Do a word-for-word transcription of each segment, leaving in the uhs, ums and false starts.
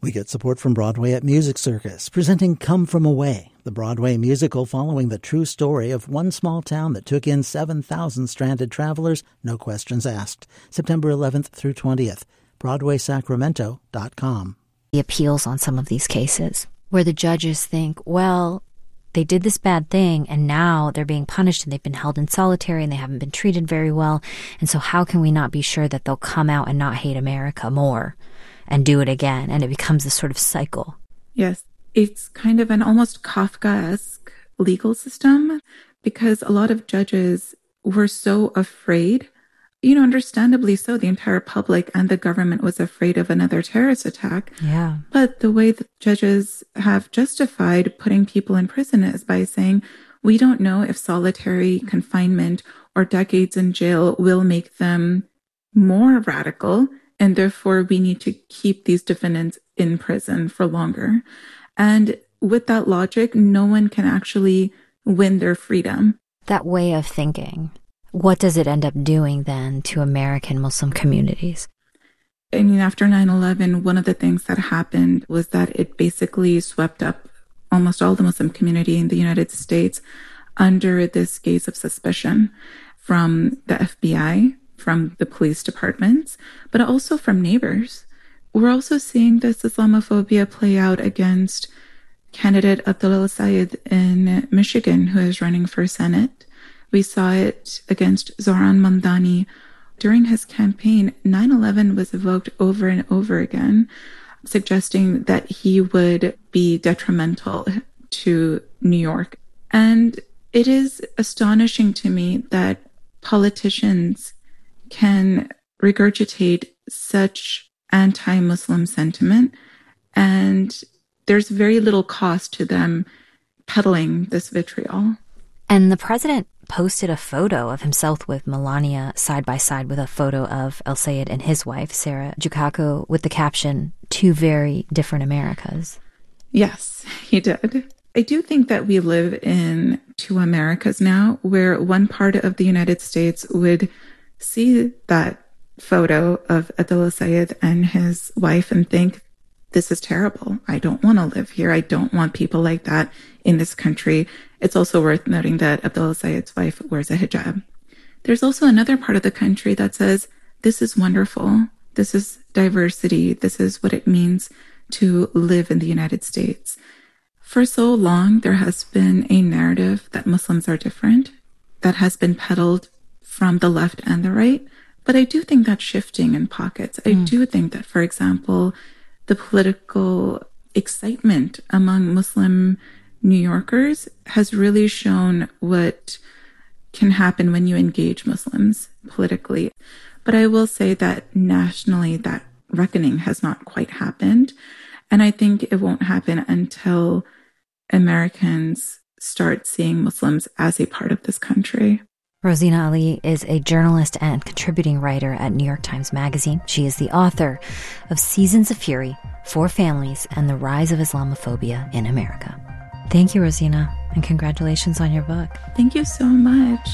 We get support from Broadway at Music Circus, presenting Come From Away, the Broadway musical following the true story of one small town that took in seven thousand stranded travelers, no questions asked. September eleventh through twentieth. Broadway Sacramento dot com. The appeals on some of these cases, where the judges think, well, they did this bad thing, and now they're being punished, and they've been held in solitary, and they haven't been treated very well, and so how can we not be sure that they'll come out and not hate America more and do it again? And it becomes this sort of cycle. Yes, it's kind of an almost Kafkaesque legal system, because a lot of judges were so afraid, you know, understandably so. The entire public and the government was afraid of another terrorist attack. Yeah. But the way that judges have justified putting people in prison is by saying, we don't know if solitary confinement or decades in jail will make them more radical, and therefore we need to keep these defendants in prison for longer. And with that logic, no one can actually win their freedom. That way of thinking, what does it end up doing then to American Muslim communities? I mean, after nine eleven, one of the things that happened was that it basically swept up almost all the Muslim community in the United States under this gaze of suspicion from the F B I, from the police departments, but also from neighbors. We're also seeing this Islamophobia play out against candidate Abdullah Sayed in Michigan, who is running for Senate. We saw it against Zohran Mamdani. During his campaign, nine eleven was evoked over and over again, suggesting that he would be detrimental to New York. And it is astonishing to me that politicians can regurgitate such anti-Muslim sentiment, and there's very little cost to them peddling this vitriol. And the president posted a photo of himself with Melania side by side with a photo of El Sayed and his wife, Sarah Jukaco, with the caption, "Two very different Americas." Yes, he did. I do think that we live in two Americas now, where one part of the United States would see that photo of Abdullah Sayed and his wife and think, this is terrible. I don't want to live here. I don't want people like that in this country. It's also worth noting that Abdullah Sayed's wife wears a hijab. There's also another part of the country that says, this is wonderful. This is diversity. This is what it means to live in the United States. For so long, there has been a narrative that Muslims are different that has been peddled from the left and the right. But I do think that's shifting in pockets. I mm. do think that, for example, the political excitement among Muslim New Yorkers has really shown what can happen when you engage Muslims politically. But I will say that nationally, that reckoning has not quite happened. And I think it won't happen until Americans start seeing Muslims as a part of this country. Rosina Ali is a journalist and contributing writer at New York Times Magazine. She is the author of Seasons of Fury, Four Families, and the Rise of Islamophobia in America. Thank you, Rosina, and congratulations on your book. Thank you so much.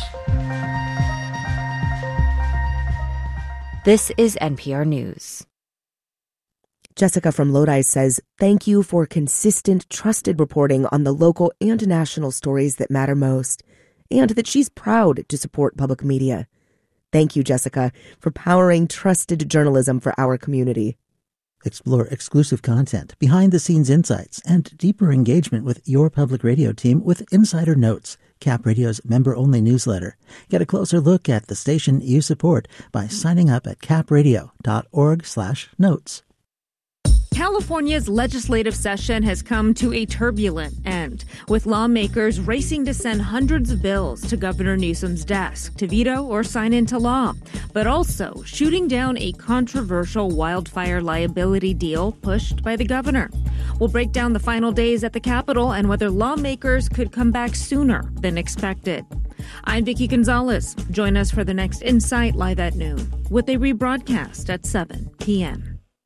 This is N P R News. Jessica from Lodi says, thank you for consistent, trusted reporting on the local and national stories that matter most, and that she's proud to support public media. Thank you, Jessica, for powering trusted journalism for our community. Explore exclusive content, behind-the-scenes insights, and deeper engagement with your public radio team with Insider Notes, Cap Radio's member-only newsletter. Get a closer look at the station you support by signing up at capradio.org slash notes. California's legislative session has come to a turbulent end, with lawmakers racing to send hundreds of bills to Governor Newsom's desk to veto or sign into law, but also shooting down a controversial wildfire liability deal pushed by the governor. We'll break down the final days at the Capitol and whether lawmakers could come back sooner than expected. I'm Vicki Gonzalez. Join us for the next Insight live at noon, with a rebroadcast at seven p.m.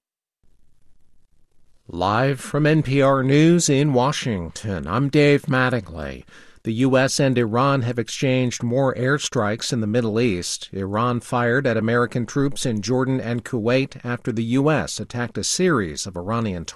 Live from N P R News in Washington, I'm Dave Mattingly. The U S and Iran have exchanged more airstrikes in the Middle East. Iran fired at American troops in Jordan and Kuwait after the U S attacked a series of Iranian